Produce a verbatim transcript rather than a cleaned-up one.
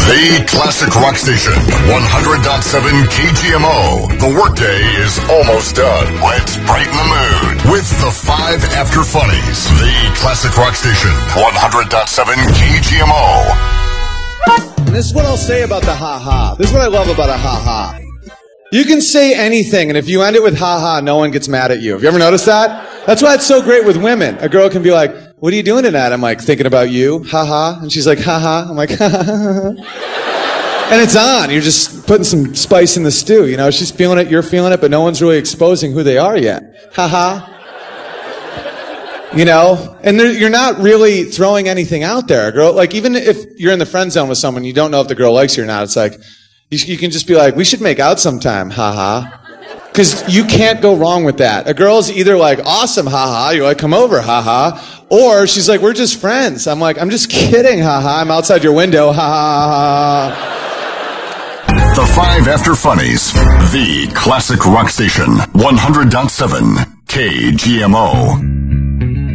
The classic rock station, one hundred point seven K G M O. The workday is almost done. Let's brighten the mood with the five After Funnies. The classic rock station, one hundred point seven K G M O. And this is what I'll say about the ha-ha. This is what I love about a ha-ha. You can say anything, and if you end it with ha-ha, no one gets mad at you. Have you ever noticed that? That's why it's so great with women. A girl can be like, what are you doing tonight? I'm like, thinking about you. Ha-ha. And she's like, ha-ha. I'm like, ha-ha. And it's on. You're just putting some spice in the stew. You know, she's feeling it, you're feeling it, but no one's really exposing who they are yet. Ha-ha. You know? And you're not really throwing anything out there. A girl, like, even if you're in the friend zone with someone, you don't know if the girl likes you or not. It's like, you, you can just be like, we should make out sometime. Ha-ha. Because you can't go wrong with that. A girl's either like, awesome, haha, you're like, come over, haha. Or she's like, we're just friends. I'm like, I'm just kidding, haha, I'm outside your window, ha ha ha. The five After Funnies, the classic rock station, one hundred point seven K G M O.